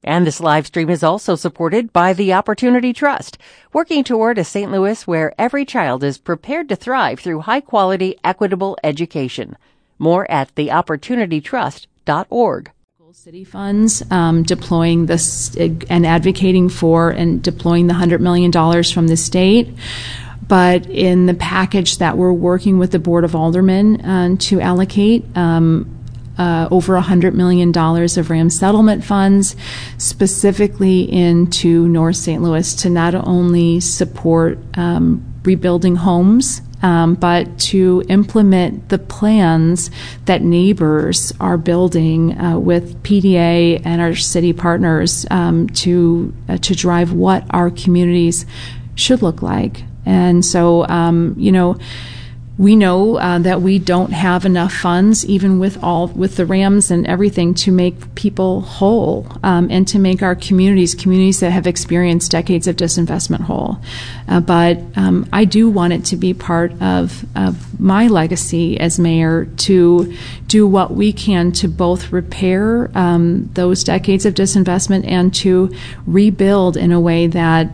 And this live stream is also supported by the Opportunity Trust, working toward a St. Louis where every child is prepared to thrive through high-quality, equitable education. More at theopportunitytrust.org. City funds, deploying this and advocating for and deploying the $100 million from the state. But in the package that we're working with the Board of Aldermen to allocate, over $100 million of RAM settlement funds, specifically into North St. Louis, to not only support rebuilding homes, but to implement the plans that neighbors are building with PDA and our city partners to drive what our communities should look like. And so, we know that we don't have enough funds, even with the RAMs and everything, to make people whole and to make our communities that have experienced decades of disinvestment whole. But I do want it to be part of my legacy as mayor to do what we can to both repair those decades of disinvestment and to rebuild in a way that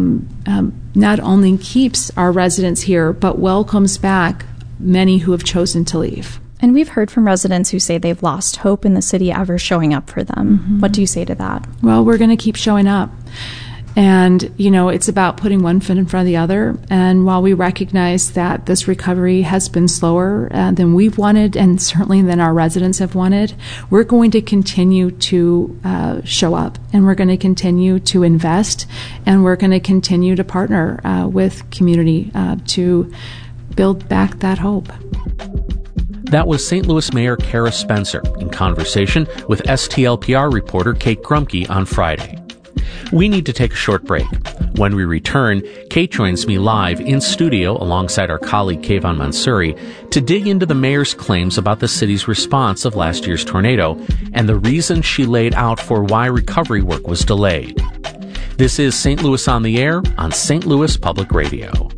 not only keeps our residents here, but welcomes back many who have chosen to leave. And we've heard from residents who say they've lost hope in the city ever showing up for them. Mm-hmm. What do you say to that? Well, we're going to keep showing up. And, it's about putting one foot in front of the other. And while we recognize that this recovery has been slower than we've wanted and certainly than our residents have wanted, we're going to continue to show up, and we're going to continue to invest, and we're going to continue to partner with community to build back that hope. That was St. Louis Mayor Kara Spencer in conversation with STLPR reporter Kate Grumke on Friday. We need to take a short break. When we return, Kate joins me live in studio alongside our colleague Kayvon Mansouri to dig into the mayor's claims about the city's response of last year's tornado and the reasons she laid out for why recovery work was delayed. This is St. Louis on the Air on St. Louis Public Radio.